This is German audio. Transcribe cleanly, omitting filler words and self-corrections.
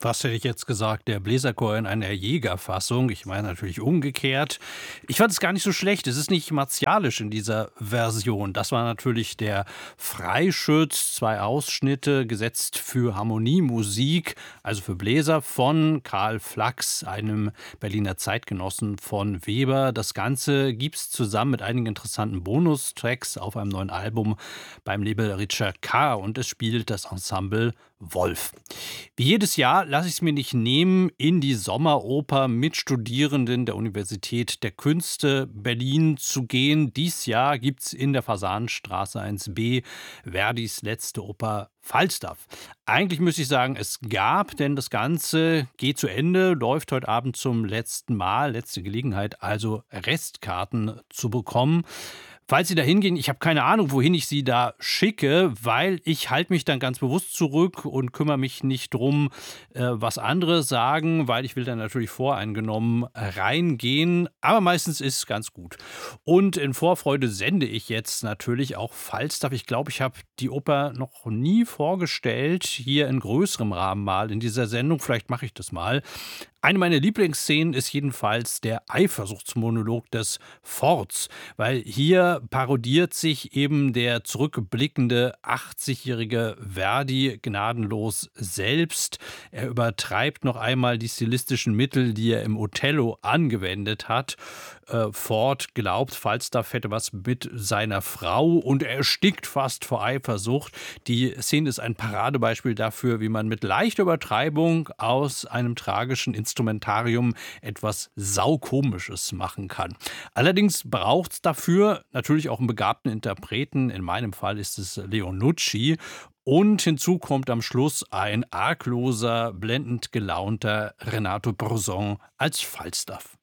Was hätte ich jetzt gesagt? Der Bläserchor in einer Jägerfassung. Ich meine natürlich umgekehrt. Ich fand es gar nicht so schlecht. Es ist nicht martialisch in dieser Version. Das war natürlich der Freischütz. 2 Ausschnitte, gesetzt für Harmoniemusik, also für Bläser von Karl Flachs, einem Berliner Zeitgenossen von Weber. Das Ganze gibt's zusammen mit einigen interessanten Bonustracks auf einem neuen Album beim Label Richard K. Und es spielt das Ensemble Wolf. Wie jedes Jahr lasse ich es mir nicht nehmen, in die Sommeroper mit Studierenden der Universität der Künste Berlin zu gehen. Dies Jahr gibt es in der Fasanenstraße 1b Verdis letzte Oper Falstaff. Eigentlich müsste ich sagen, es gab, denn das Ganze geht zu Ende, läuft heute Abend zum letzten Mal, letzte Gelegenheit, also Restkarten zu bekommen. Falls Sie da hingehen, ich habe keine Ahnung, wohin ich Sie da schicke, weil ich halte mich dann ganz bewusst zurück und kümmere mich nicht drum, was andere sagen, weil ich will dann natürlich voreingenommen reingehen. Aber meistens ist es ganz gut. Und in Vorfreude sende ich jetzt natürlich auch Falstaff. Ich glaube, ich habe die Oper noch nie vorgestellt, hier in größerem Rahmen mal in dieser Sendung. Vielleicht mache ich das mal. Eine meiner Lieblingsszenen ist jedenfalls der Eifersuchtsmonolog des Forts, weil hier parodiert sich eben der zurückblickende 80-jährige Verdi gnadenlos selbst. Er übertreibt noch einmal die stilistischen Mittel, die er im Othello angewendet hat. Ford glaubt, Falstaff hätte was mit seiner Frau und er erstickt fast vor Eifersucht. Die Szene ist ein Paradebeispiel dafür, wie man mit leichter Übertreibung aus einem tragischen Instrumentarium etwas Saukomisches machen kann. Allerdings braucht es dafür natürlich auch einen begabten Interpreten. In meinem Fall ist es Leonucci. Und hinzu kommt am Schluss ein argloser, blendend gelaunter Renato Brosson als Falstaff.